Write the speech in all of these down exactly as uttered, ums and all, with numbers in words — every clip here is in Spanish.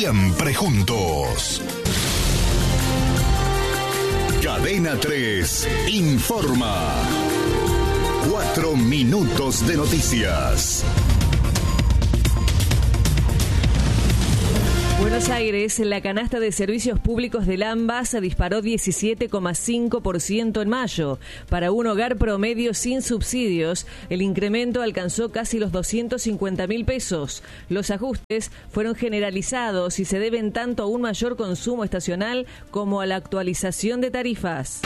siempre juntos. Cadena tres informa. Cuatro minutos de noticias. Buenos Aires, la canasta de servicios públicos del AMBA se disparó diecisiete coma cinco por ciento en mayo. Para un hogar promedio sin subsidios, el incremento alcanzó casi los doscientos cincuenta mil pesos. Los ajustes fueron generalizados y se deben tanto a un mayor consumo estacional como a la actualización de tarifas.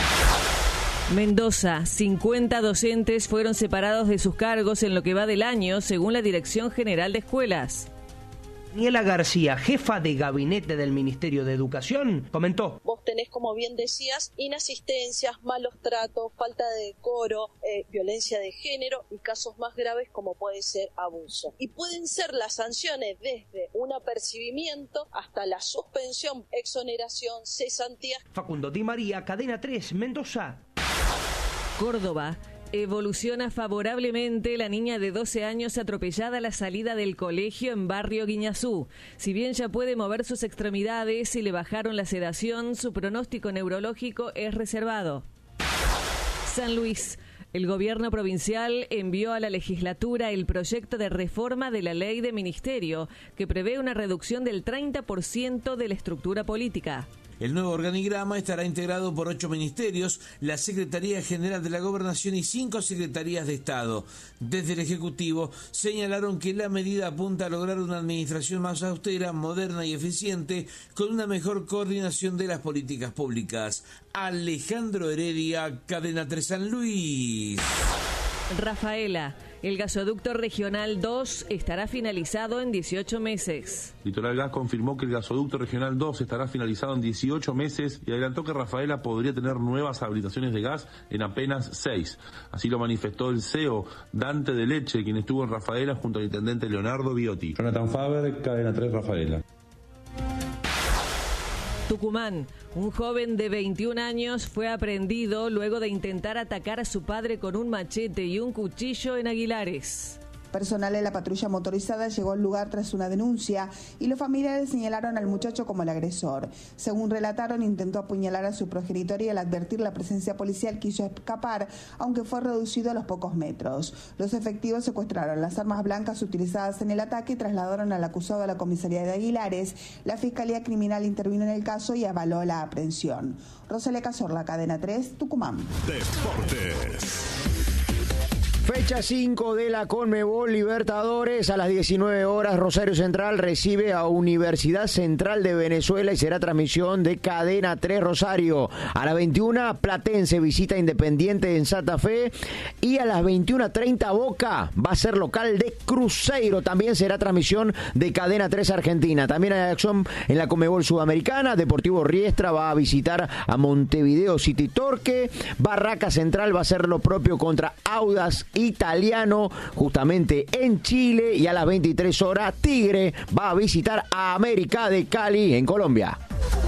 Mendoza, cincuenta docentes fueron separados de sus cargos en lo que va del año, según la Dirección General de Escuelas. Daniela García, jefa de gabinete del Ministerio de Educación, comentó: Vos tenés, como bien decías, inasistencias, malos tratos, falta de decoro, eh, violencia de género y casos más graves como puede ser abuso. Y pueden ser las sanciones desde un apercibimiento hasta la suspensión, exoneración, cesantía. Facundo Di María, Cadena tres, Mendoza. Córdoba. Evoluciona favorablemente la niña de doce años atropellada a la salida del colegio en Barrio Guiñazú. Si bien ya puede mover sus extremidades y le bajaron la sedación, su pronóstico neurológico es reservado. San Luis. El gobierno provincial envió a la legislatura el proyecto de reforma de la ley de ministerio, que prevé una reducción del treinta por ciento de la estructura política. El nuevo organigrama estará integrado por ocho ministerios, la Secretaría General de la Gobernación y cinco secretarías de Estado. Desde el Ejecutivo señalaron que la medida apunta a lograr una administración más austera, moderna y eficiente, con una mejor coordinación de las políticas públicas. Alejandro Heredia, Cadena tres San Luis. Rafaela. El gasoducto regional dos estará finalizado en dieciocho meses. Litoral Gas confirmó que el gasoducto regional dos estará finalizado en dieciocho meses y adelantó que Rafaela podría tener nuevas habilitaciones de gas en apenas seis. Así lo manifestó el C E O Dante de Leche, quien estuvo en Rafaela junto al intendente Leonardo Biotti. Jonathan Faber, Cadena tres Rafaela. Tucumán. Un joven de veintiún años fue aprehendido luego de intentar atacar a su padre con un machete y un cuchillo en Aguilares. Personal de la patrulla motorizada llegó al lugar tras una denuncia y los familiares señalaron al muchacho como el agresor. Según relataron, intentó apuñalar a su progenitor y al advertir la presencia policial quiso escapar, aunque fue reducido a los pocos metros. Los efectivos secuestraron las armas blancas utilizadas en el ataque y trasladaron al acusado a la comisaría de Aguilares. La Fiscalía Criminal intervino en el caso y avaló la aprehensión. Rosalía Cazorla, Cadena tres, Tucumán. Deportes. Fecha cinco de la Conmebol Libertadores. A las diecinueve horas, Rosario Central recibe a Universidad Central de Venezuela y será transmisión de Cadena tres Rosario. A las veintiuna, Platense visita Independiente en Santa Fe. Y a las veintiuna treinta, Boca va a ser local de Cruzeiro. También será transmisión de Cadena tres Argentina. También hay acción en la Conmebol Sudamericana. Deportivo Riestra va a visitar a Montevideo City Torque. Barraca Central va a hacer lo propio contra Audax Italiano, justamente en Chile. Y a las veintitrés horas, Tigre va a visitar a América de Cali en Colombia.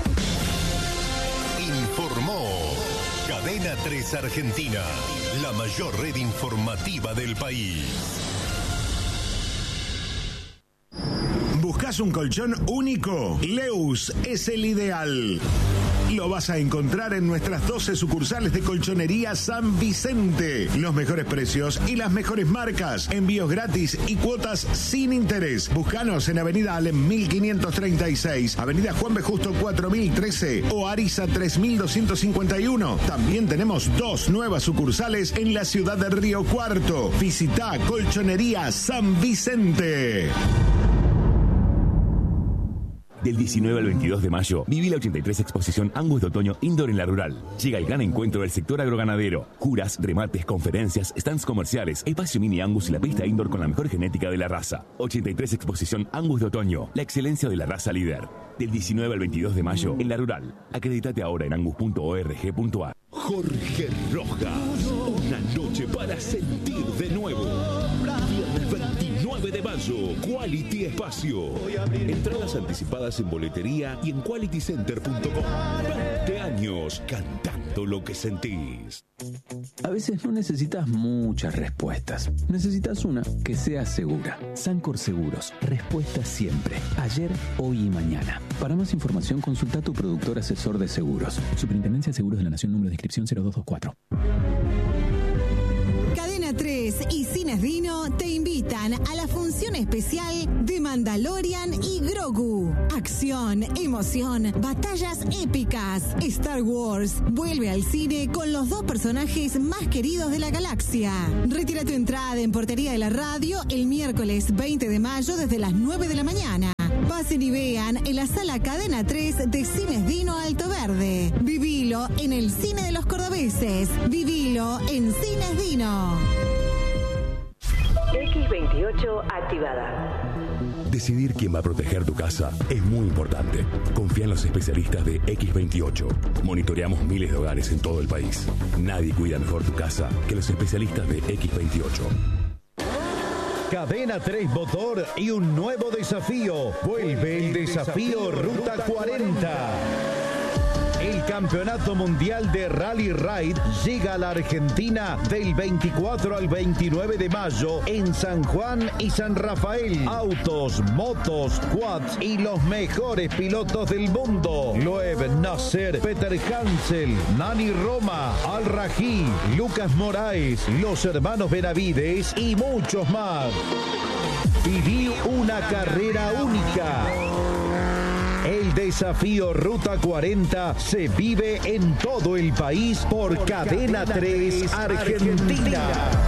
Informó Cadena tres Argentina, la mayor red informativa del país. ¿Buscas un colchón único? Leus es el ideal. Lo vas a encontrar en nuestras doce sucursales de Colchonería San Vicente. Los mejores precios y las mejores marcas. Envíos gratis y cuotas sin interés. Búscanos en Avenida Alem mil quinientos treinta y seis, Avenida Juan B. Justo cuatro mil trece o Ariza tres mil doscientos cincuenta y uno. También tenemos dos nuevas sucursales en la ciudad de Río Cuarto. Visita Colchonería San Vicente. Del diecinueve al veintidós de mayo, viví la ochenta y tres Exposición Angus de Otoño Indoor en La Rural. Llega el gran encuentro del sector agroganadero. Juras, remates, conferencias, stands comerciales, espacio mini Angus y la pista indoor con la mejor genética de la raza. ochenta y tres Exposición Angus de Otoño, la excelencia de la raza líder. Del diecinueve al veintidós de mayo, en La Rural. Acreditate ahora en angus punto org punto a r. Jorge Rojas, una noche para sentir de nuevo. Viernes veintinueve de de mayo, Quality Espacio. Entradas anticipadas en boletería y en quality center punto com. veinte años cantando lo que sentís. A veces no necesitas muchas respuestas. Necesitas una que sea segura. Sancor Seguros. Respuesta siempre. Ayer, hoy y mañana. Para más información, consulta a tu productor asesor de seguros. Superintendencia de Seguros de la Nación, número de inscripción cero dos dos cuatro. Cadena tres y Cines Dino te invitan a la función especial de Mandalorian y Grogu. Acción, emoción, batallas épicas. Star Wars vuelve al cine con los dos personajes más queridos de la galaxia. Retira tu entrada en Portería de la Radio el miércoles veinte de mayo desde las nueve de la mañana. Pasen y vean en la sala Cadena tres de Cines Dino Alto Verde. Vivilo en el cine de los cordobeses. Vivilo en Cines Dino. equis veintiocho activada. Decidir quién va a proteger tu casa es muy importante. Confía en los especialistas de equis veintiocho. Monitoreamos miles de hogares en todo el país. Nadie cuida mejor tu casa que los especialistas de equis veintiocho. Cadena tres Motor y un nuevo desafío. Vuelve el desafío Ruta cuarenta. El Campeonato Mundial de Rally Ride llega a la Argentina del veinticuatro al veintinueve de mayo en San Juan y San Rafael. Autos, motos, quads y los mejores pilotos del mundo. Loeb Nasser, Peter Hansel, Nani Roma, Al Rají, Lucas Moraes, los hermanos Benavides y muchos más. Viví una carrera única. El desafío Ruta cuarenta se vive en todo el país por, por Cadena, Cadena tres Argentina. Argentina.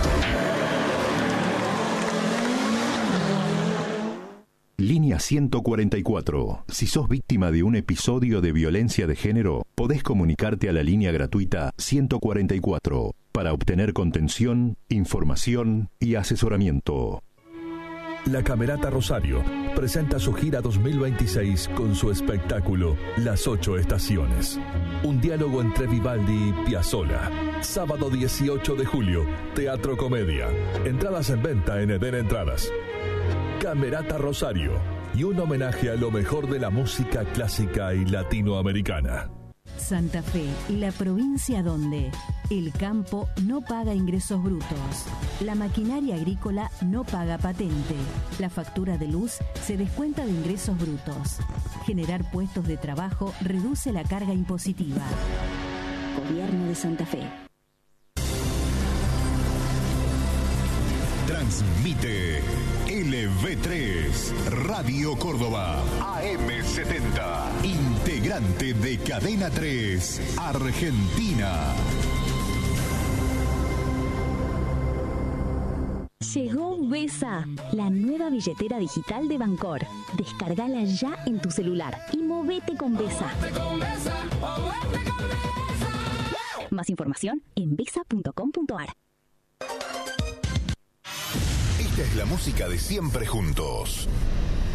Línea ciento cuarenta y cuatro. Si sos víctima de un episodio de violencia de género, podés comunicarte a la línea gratuita ciento cuarenta y cuatro para obtener contención, información y asesoramiento. La Camerata Rosario presenta su gira dos mil veintiséis con su espectáculo Las Ocho Estaciones. Un diálogo entre Vivaldi y Piazzolla. Sábado dieciocho de julio, Teatro Comedia. Entradas en venta en Eden Entradas. Camerata Rosario y un homenaje a lo mejor de la música clásica y latinoamericana. Santa Fe, la provincia donde el campo no paga ingresos brutos, la maquinaria agrícola no paga patente, la factura de luz se descuenta de ingresos brutos. Generar puestos de trabajo reduce la carga impositiva. Gobierno de Santa Fe. Transmite L V tres, Radio Córdoba, A M setenta, integrante de Cadena tres, Argentina. Llegó Besa, la nueva billetera digital de Bancor. Descargala ya en tu celular y movete con Besa. Más información en besa punto com punto ar. Esta es la música de Siempre Juntos.